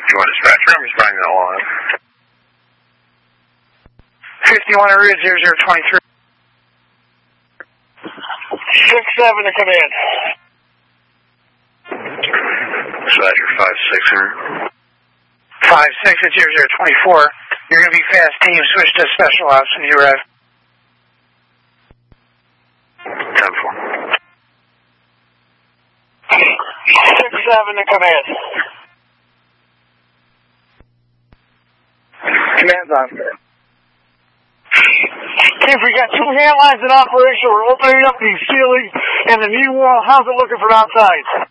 51 dispatch, I'm just running that line. 51 area 0023. 6-7 to command. Dispatcher 5-6. 5-6 at 0024. You're going to be fast team. Switch to special ops when you arrive. 10-4. 6-7 to command. Command's on. If we got 2 hand lines in operation, we're opening up the ceiling and the knee wall. How's it looking from outside?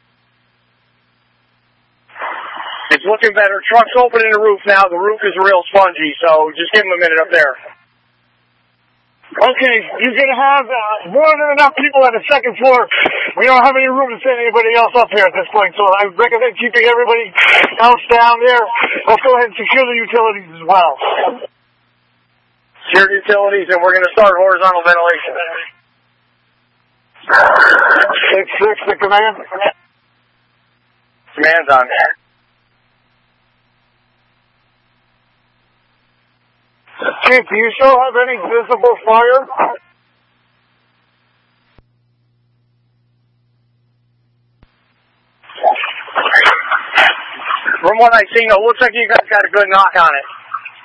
It's looking better. Truck's opening the roof now. The roof is real spongy, so just give him a minute up there. Okay, you're going to have more than enough people on the second floor. We don't have any room to send anybody else up here at this point, so I recommend keeping everybody else down there. Let's go ahead and secure the utilities as well. Secure utilities, and we're going to start horizontal ventilation. 6-6 to command. Command's on. Chief, do you still have any visible fire? From what I've seen, it looks like you guys got a good knock on it.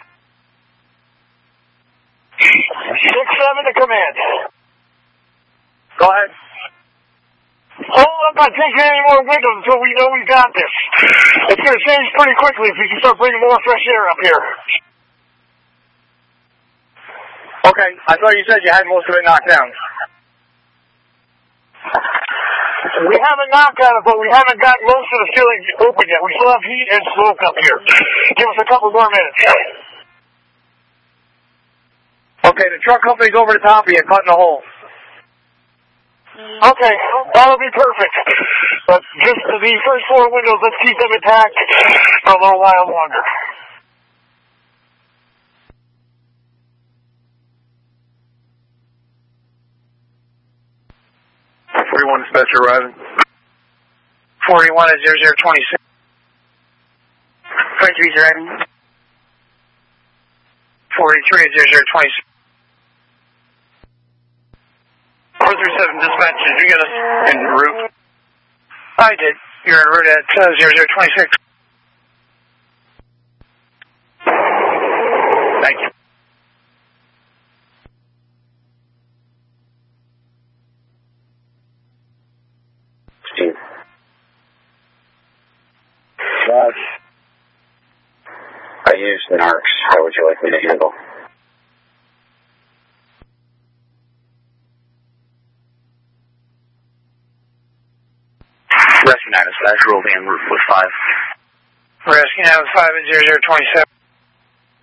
6-7 to command. Go ahead. Oh, I'm not taking any more windows until we know we got this. It's going to change pretty quickly if we can start bringing more fresh air up here. Okay, I thought you said you had most of it knocked down. We haven't knocked on it, but we haven't got most of the ceiling open yet. We still have heat and smoke up here. Give us a couple more minutes. Okay, the truck company's over the top of you, cutting a hole. Okay, that'll be perfect. But just the first 4 windows, let's keep them intact for a little while longer. Dispatcher arriving. 41 at 0026. French Beach arriving. 43 at 0026. 437 dispatch, did you get us en route? I did. You're en route at 0026. Thank you. Steve. I used NARCs. How would you like me to handle? Rescue 9 dispatch, rolled en route with 5. Rescue 9 with 5 at 0027.